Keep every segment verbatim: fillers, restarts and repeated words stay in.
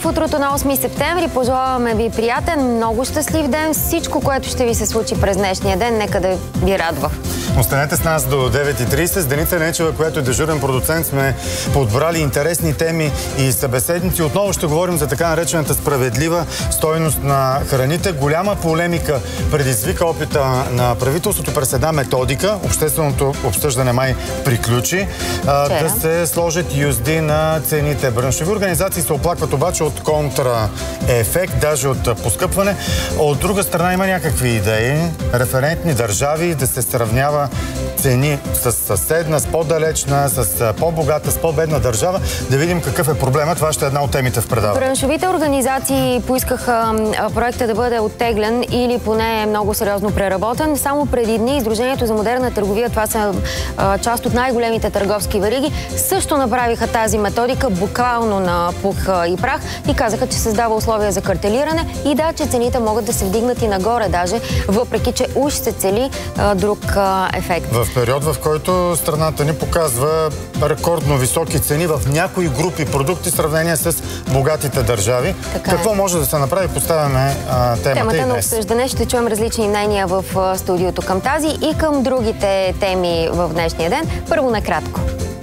в утрото на осми септември. Пожелаваме ви приятен, много щастлив ден. Всичко, което ще ви се случи през днешния ден, нека да ви радва. Останете с нас до девет и трийсет. С Деница Нечева, която е дежурен продуцент, сме подбрали интересни теми и събеседници. Отново ще говорим за така наречената справедлива стойност на храните. Голяма полемика предизвика опита на правителството през една методика. Общественото обсъждане май приключи. А, да се сложат юзди на цените. Браншови организации се оплакват обаче от контраефект, даже от поскъпване. От друга страна има някакви идеи. Референтни държави да се сравнява цени с съседна, с по-далечна, с по-богата, с по-бедна държава. Да видим какъв е проблемът. Това ще е една от темите в предаването. Браншовите организации поискаха проекта да бъде оттеглен или поне много сериозно преработен. Само преди дни Сдружението за модерна търговия, това са а, част от най-големите търговски вериги, също направиха тази методика буквално на пух и прах и казаха, че създава условия за картелиране и да, че цените могат да се вдигнат и нагоре даже, въпреки че уж се цели а, друг а, ефект. В период, в който страната ни показва рекордно високи цени в някои групи продукти в сравнение с богатите държави. Така Какво е. може да се направи? Поставяме а, темата, темата и на обсъждане. Ще чуем различни мнения в а, студиото към тази и към другите теми в днешния ден. Първо накратко.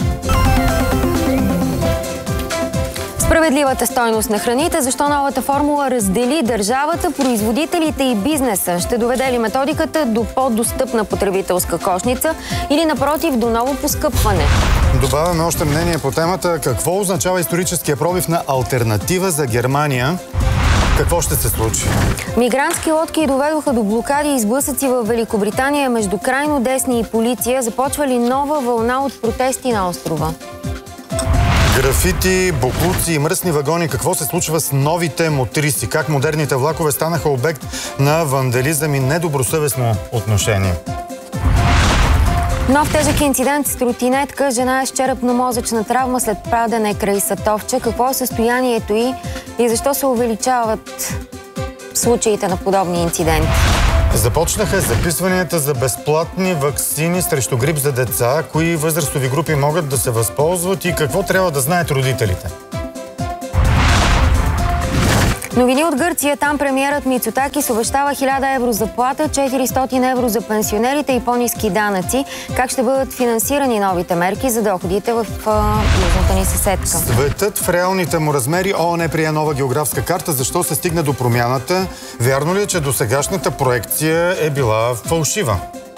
Справедливата стойност на храните. Защо новата формула раздели държавата, производителите и бизнеса? Ще доведе ли методиката до по-достъпна потребителска кошница или напротив до ново поскъпване? Добавяме още мнение по темата. Какво означава историческия пробив на алтернатива за Германия? Какво ще се случи? Мигрантски лодки доведоха до блокади и сблъсъци в Великобритания между крайно десни и полиция. Започва ли нова вълна от протести на острова? Графити, боклуци и мръсни вагони. Какво се случва с новите мотриси? Как модерните влакове станаха обект на вандализъм и недобросъвестно отношение? Нов тежък инцидент с тротинетка. Жена е с черепно-мозъчна травма след падане край Сатовча. Какво е състоянието й и защо се увеличават случаите на подобни инциденти? Започнаха записванията за безплатни ваксини срещу грип за деца. Кои възрастови групи могат да се възползват и какво трябва да знаят родителите? Новини от Гърция. Там премиерът Мицотакис обещава хиляда евро заплата, четиристотин евро за пенсионерите и по-ниски данъци. Как ще бъдат финансирани новите мерки за доходите в южната ни съседка? Светът в реалните му размери. ООН прие нова географска карта. Защо се стигна до промяната? Вярно ли е, че досегашната проекция е била фалшива?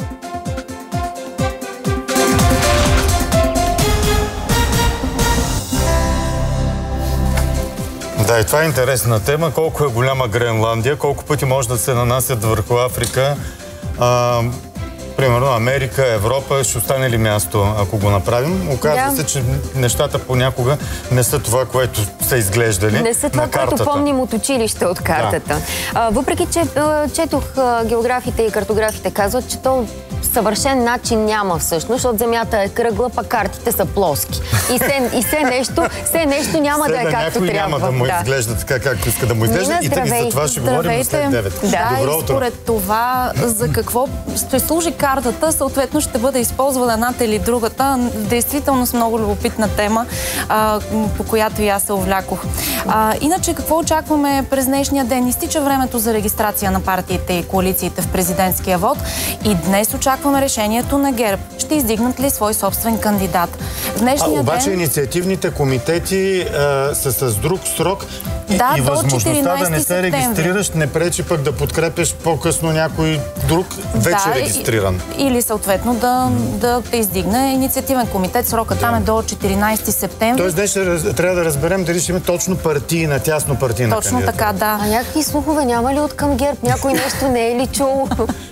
Да, и това е интересна тема. Колко е голяма Гренландия, колко пъти може да се нанасят върху Африка. А, примерно Америка, Европа, ще остане ли място, ако го направим? Оказва да. се, че нещата понякога не са това, което са изглеждали. Не са това, което помним от училище от картата. Да. А, въпреки, че четох географите и картографите казват, че то съвършен начин няма всъщност, защото земята е кръгла, пък картите са плоски. И все, и все, нещо, все нещо няма все да е както някой трябва. няма да му изглежда така, както иска да му изглежда. И, и за това ще говорим след девет. Да, Добро и според утро. това, за какво ще служи картата, съответно ще бъде използвана едната или другата. Действително с много любопитна тема, а, по която и аз се увлякох. А, иначе, какво очакваме през днешния ден? Изтича времето за регистрация на партиите и коалициите в президентския вод и днес очакваме решението на ГЕРБ. Ще издигнат ли свой собствен кандидат? А, обаче ден... инициативните комитети а, са с друг срок да, и възможността да не се септември. регистрираш не пречи пък да подкрепяш по-късно някой друг вече да, регистриран. Или съответно да, да те издигне инициативен комитет. Срока да. там е до четиринайсети септември. Тоест днес ще, трябва да разберем дали ще има точно партийна, тясно партийна Точно кандидатура. така, да. А някакви слухове няма ли от към ГЕРБ? Някой нещо не е ли чул?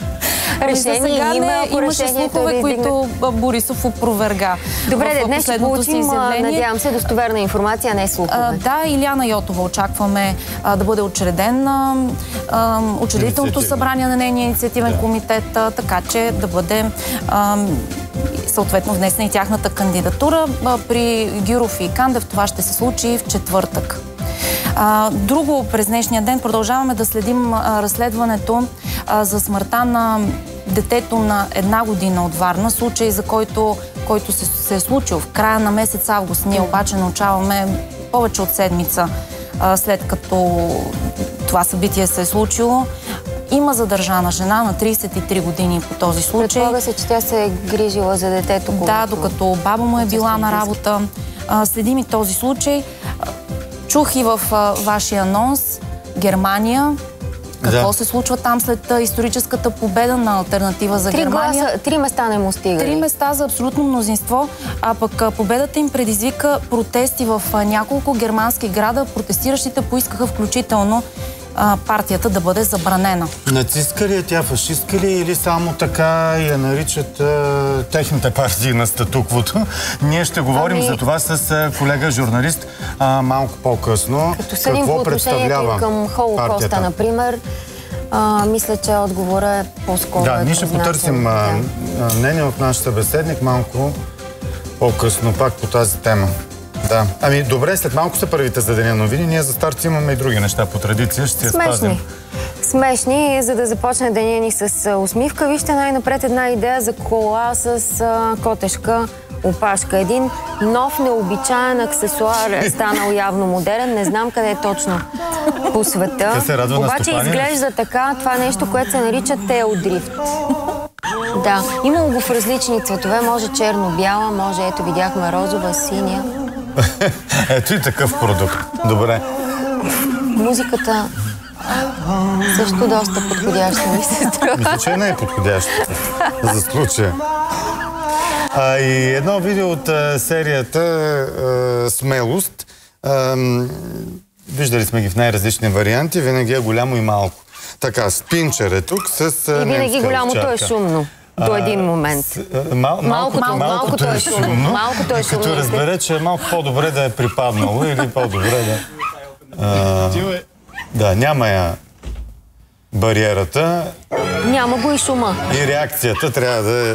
Решение сега има, не, имаше слухове, е които Борисов опроверга. Добре, днес ще получим, надявам се, достоверна информация, не слухове. А, да, Илияна Йотова очакваме а, да бъде учреден а, а, учредителното събрание на нейния инициативен да. комитет, а, така че да бъде а, съответно внесена и тяхната кандидатура. А, при Гюров и Кандев това ще се случи в четвъртък. А, друго през днешния ден продължаваме да следим а, разследването а, за смъртта на детето на една година от Варна, случай за който, който се, се е случил в края на месец август. Ние обаче научаваме повече от седмица а, след като това събитие се е случило. Има задържана жена на трийсет и три години по този случай. Предполага се, че тя се е грижила за детето. Да, докато баба му е била на работа. А, следим и този случай. Чух и в а, вашия анонс Германия. Какво да. се случва там след а, историческата победа на Алтернатива за три Германия? Гласа, три места не му стигали. Три места за абсолютно мнозинство, а пък а, победата им предизвика протести в а, няколко германски града. Протестиращите поискаха включително а, партията да бъде забранена. Нацистка ли е тя, фашистка ли или само така я наричат а, техните партии на статуквото? Ние ще говорим ами... за това с а, колега журналист а, малко по-късно. Като съдим по отношението към Холокоста, партията. Например, а, мисля, че отговорът е по-скоро. Да, ние ще потърсим а, а, мнение от наш събеседник малко по-късно пак по тази тема. Да. Ами добре, след малко са първите за деня новини. Ние за старт имаме и други неща по традиция. Ще я спазим. Смешни, за да започне деня ни с усмивка. Вижте най-напред една идея за кола с а, котешка опашка. Един нов, необичаен аксесуар е станал явно модерен. Не знам къде е точно по света. Обаче изглежда така. Това е нещо, което се нарича теодрифт. Да, имало го в различни цветове. Може черно-бяла, може, ето видяхме розова, синя. Ето и такъв продукт. Добре. Музиката също доста подходяща ми се струва. Мисля, че не е подходяща за случая. А, и едно видео от а, серията а, Смелост. А, виждали сме ги в най-различни варианти. Винаги е голямо и малко. Така, Спинчер е тук с а, и винаги голямото е шумно. До един момент. А, мал, малкото, малкото, малкото е шумно. Малкото е шумно. Като разбере, че е малко по-добре да е припаднало или по-добре да... А, да, няма я бариерата. Няма го и шума. И реакцията трябва да е...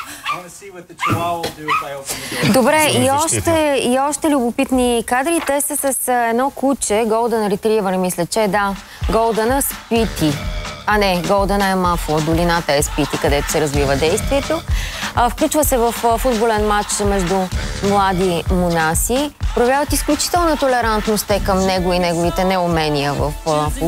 Добре, и още, и още любопитни кадри. Те са с едно куче, Golden Retriever, мисля, че да. Голдъна Спити. А не, Голдъна е Мафо, долината е Спити, където се развива действието. А, включва се в футболен матч между млади монаси. Проявяват изключителна толерантност те към него и неговите неумения в футбол.